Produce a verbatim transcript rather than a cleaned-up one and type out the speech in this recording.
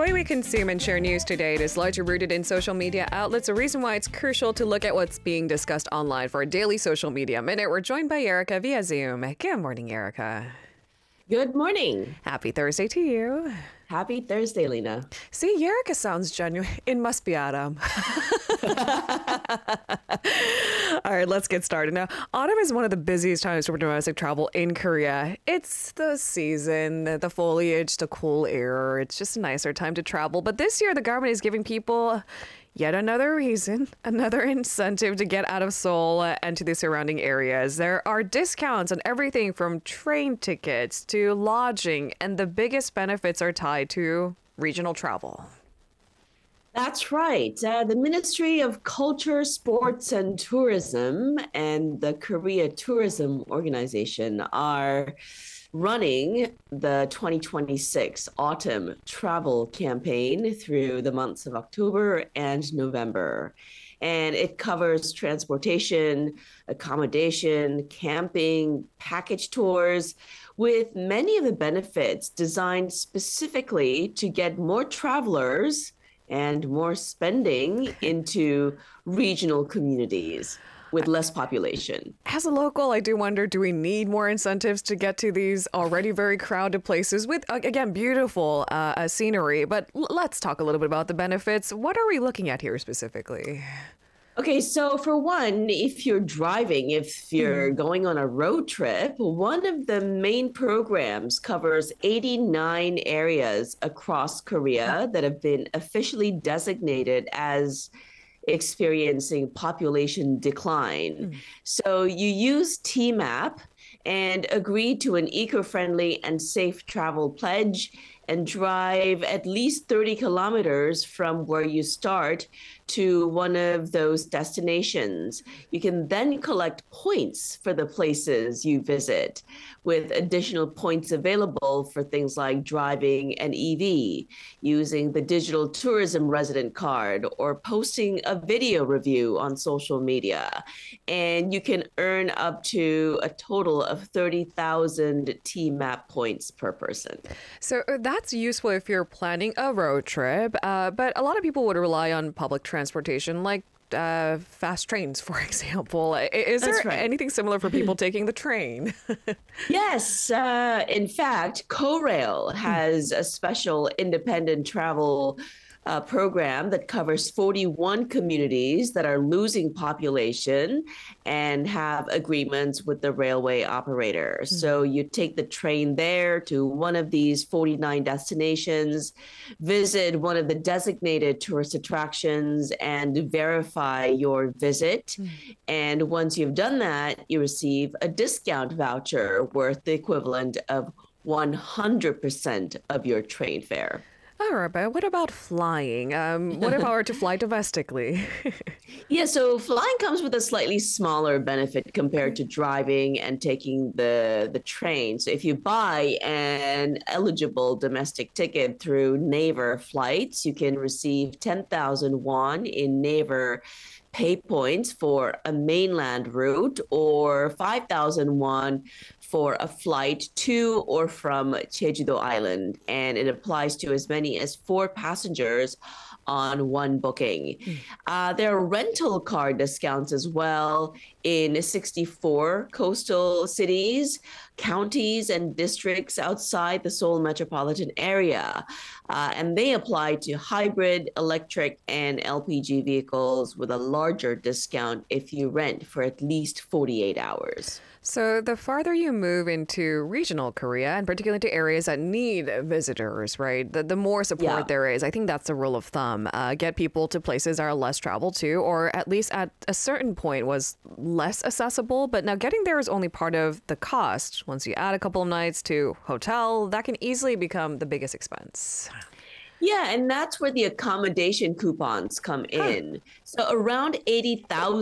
way we consume and share news today is largely rooted in social media outlets, a reason why it's crucial to look at what's being discussed online. For a daily social media minute, we're joined by Erica via Zoom. Good morning, Erica. Good morning. Happy Thursday to you. Happy Thursday, Lena. See, Erica sounds genuine. It must be Adam. All right, let's get started. Now, autumn is one of the busiest times for domestic travel in Korea. It's the season, the foliage, the cool air. It's just a nicer time to travel. But this year, the government is giving people yet another reason, another incentive to get out of Seoul and to the surrounding areas. There are discounts on everything from train tickets to lodging, and the biggest benefits are tied to regional travel. That's right. Uh, the Ministry of Culture, Sports, and Tourism and the Korea Tourism Organization are running the twenty twenty-six autumn travel campaign through the months of October and November. And it covers transportation, accommodation, camping, package tours, with many of the benefits designed specifically to get more travelers and more spending into regional communities with less population. As a local, I do wonder, do we need more incentives to get to these already very crowded places with, again, beautiful uh, scenery? But l- let's talk a little bit about the benefits. What are we looking at here specifically? Okay, so for one, if you're driving, if you're mm. going on a road trip, one of the main programs covers eighty-nine areas across Korea that have been officially designated as experiencing population decline. Mm. So you use T MAP and agree to an eco-friendly and safe travel pledge and drive at least thirty kilometers from where you start to one of those destinations. You can then collect points for the places you visit, with additional points available for things like driving an E V, using the digital tourism resident card, or posting a video review on social media. And you can earn up to a total of thirty thousand T MAP points per person. So that's useful if you're planning a road trip, uh, but a lot of people would rely on public transportation, like uh, fast trains, for example. Is That's there right. anything similar for people taking the train? Yes. Uh, in fact, KoRail has a special independent travel uh, program that covers forty-one communities that are losing population and have agreements with the railway operator. Mm-hmm. So you take the train there to one of these forty-nine destinations, visit one of the designated tourist attractions, and verify your visit. Mm-hmm. And once you've done that, you receive a discount voucher worth the equivalent of one hundred percent of your train fare. All right, but what about flying? Um, what if I were to fly domestically? Yeah, so flying comes with a slightly smaller benefit compared to driving and taking the, the train. So if you buy an eligible domestic ticket through Naver Flights, you can receive ten thousand won in Naver pay points for a mainland route, or five thousand won for a flight to or from Jeju-do Island. And it applies to as many as four passengers on one booking. Mm. Uh, there are rental car discounts as well in sixty-four coastal cities, counties, and districts outside the Seoul metropolitan area. Uh, and they apply to hybrid, electric, and L P G vehicles, with a larger discount if you rent for at least forty-eight hours. So the farther you move into regional Korea, and particularly into areas that need visitors, right, the, the more support yeah. there is. I think that's the rule of thumb. Uh, get people to places that are less traveled to, or at least at a certain point was less accessible. But now getting there is only part of the cost. Once you add a couple of nights to hotel, that can easily become the biggest expense. Yeah, and that's where the accommodation coupons come in. Huh. So around eighty thousand